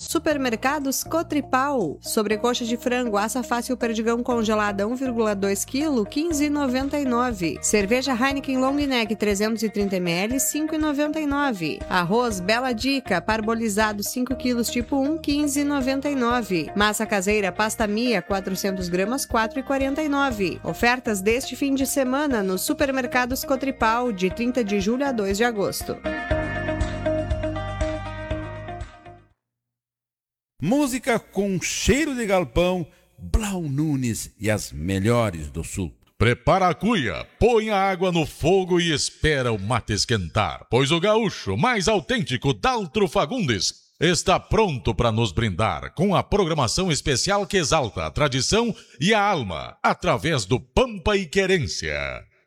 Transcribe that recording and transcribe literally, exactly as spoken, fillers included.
Supermercados Cotripal. Sobrecoxa de frango, assa fácil perdigão congelada um vírgula dois quilos, quinze reais e noventa e nove centavos. Cerveja Heineken Long Neck trezentos e trinta mililitros, cinco reais e noventa e nove centavos. Arroz Bela Dica, parbolizado cinco quilos tipo um, quinze reais e noventa e nove centavos. Massa caseira Pasta Mia, quatrocentas gramas, quatro reais e quarenta e nove centavos. Ofertas deste fim de semana nos Supermercados Cotripal, de trinta de julho a dois de agosto. Música com cheiro de galpão, Blau Nunes e as melhores do sul. Prepara a cuia, põe a água no fogo e espera o mate esquentar, pois o gaúcho mais autêntico Daltro Fagundes está pronto para nos brindar com a programação especial que exalta a tradição e a alma através do Pampa e Querência.